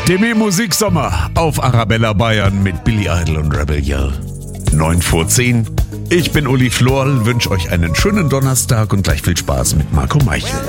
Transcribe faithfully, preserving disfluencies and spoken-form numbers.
Demi Musiksommer auf Arabella Bayern mit Billy Idol und Rebel Yell. neun vor zehn. Ich bin Uli Florl, wünsche euch einen schönen Donnerstag und gleich viel Spaß mit Marco Meichel.